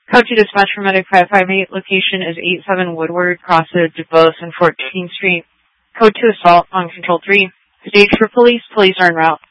Code 2 dispatch for Medic 558. Location is 87 Woodward, Crossroad, Dubose, and 14th Street. Code 2 assault on Control 3. Stage for police. Police are en route.